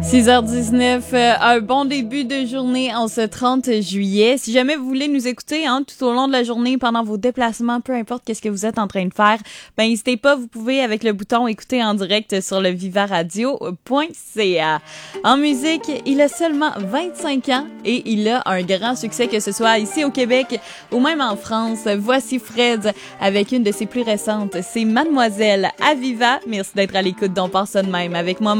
6h19, un bon début de journée en ce 30 juillet. Si jamais vous voulez nous écouter tout au long de la journée, pendant vos déplacements, peu importe qu'est-ce que vous êtes en train de faire, ben n'hésitez pas, vous pouvez avec le bouton écouter en direct sur le vivaradio.ca. En musique, il a seulement 25 ans et il a un grand succès, que ce soit ici au Québec ou même en France. Voici Fred avec une de ses plus récentes, c'est Mademoiselle Aviva. Merci d'être à l'écoute d'On part ça de même avec moi.